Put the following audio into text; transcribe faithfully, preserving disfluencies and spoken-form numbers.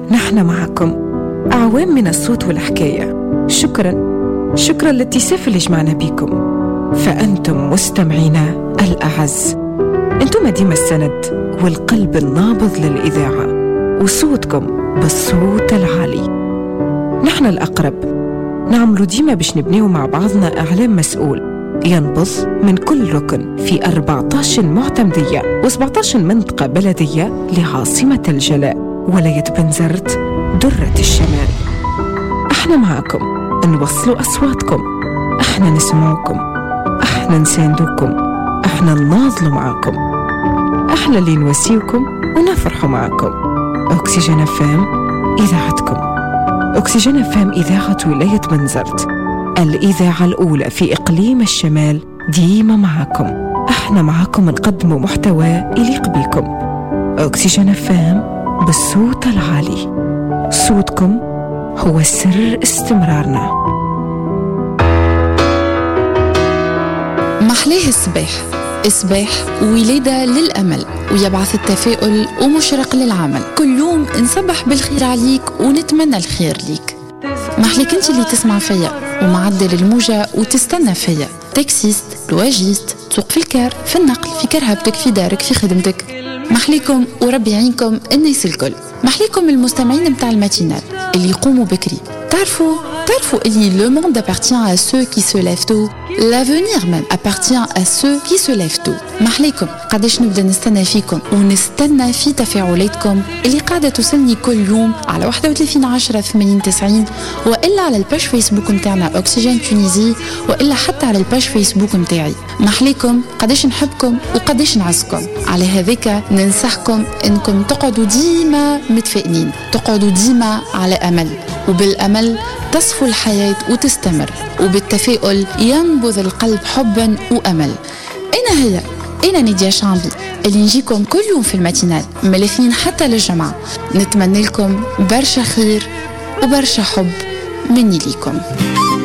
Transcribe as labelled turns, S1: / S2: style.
S1: نحن معكم أعوام من الصوت والحكاية. شكراً شكراً للاتساف اللي جمعنا بيكم، فأنتم مستمعينا الأعز. أنتم ديما السند والقلب النابض للإذاعة، وصوتكم بالصوت العالي. نحن الأقرب نعملوا ديما باش نبنيو مع بعضنا إعلام مسؤول ينبض من كل ركن في أربعة عشر معتمدية وسبعة عشر منطقة بلدية لعاصمة الجلاء ولاية بنزرت درة الشمال. احنا معاكم نوصلوا أصواتكم، احنا نسمعكم، احنا نساندوكم، احنا نناضلوا معاكم، احنا اللي نواسيوكم ونفرحوا معاكم. أكسجين فام إذاعتكم. أكسجين فام إذاعة ولاية بنزرت، الإذاعة الأولى في إقليم الشمال، ديما معاكم. احنا معاكم نقدموا محتوى يليق بيكم. أكسجين فام بالصوت العالي، صوتكم هو سر استمرارنا.
S2: محلاه الصباح، الصباح ولادة للأمل ويبعث التفاؤل ومشرق للعمل. كل يوم نصبح بالخير عليك ونتمنى الخير ليك. محليك انت اللي تسمع فيا ومعدل الموجة وتستنى فيا، تاكسيست، لواجيست، تسوق في الكار، في النقل، في كرهبتك، في دارك، في خدمتك. محليكم وربي يعينكم الناس الكل. محليكم المستمعين متاع الماتينال اللي يقوموا بكري. تعرفوا تعرفوا اللي le monde appartient à ceux qui se lèvent tôt. L'avenir même appartient à ceux qui se lèvent tôt. محليكم قداش نبدا نستنى فيكم ونستنى في تفاعلاتكم اللي قاعدة توصلني كل يوم على واحد وثلاثين عشرة ثمانين تسعين، وإلا على الباج فيسبوك متاعنا أكسجين تونيزي، وإلا حتى على الباج فيسبوك متاعي. محليكم قداش نحبكم وقداش نعزكم. على هذاك ننصحكم إنكم تقعدوا ديما متفائلين، تقعدوا ديما على أمل، وبالأمل تصفو الحياة وتستمر، وبالتفاؤل ينبض القلب حبا وأمل. أنا هي أنا نيديا شامبي اللي نجيكم كل يوم في الماتينال من الاثنين حتى للجمعة. نتمنى لكم برشا خير وبرشا حب مني ليكم.